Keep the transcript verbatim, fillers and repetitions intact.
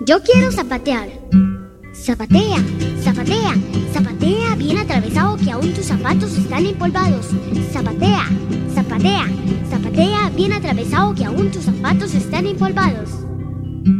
Yo quiero zapatear. Zapatea, zapatea, zapatea bien atravesado que aún tus zapatos están empolvados. Zapatea, zapatea, zapatea bien atravesado que aún tus zapatos están empolvados.